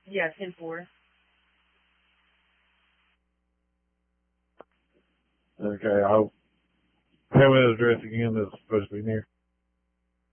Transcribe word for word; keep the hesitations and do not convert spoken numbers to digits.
Yeah, ten four. Okay, I'll tell me the address again that's supposed to be near.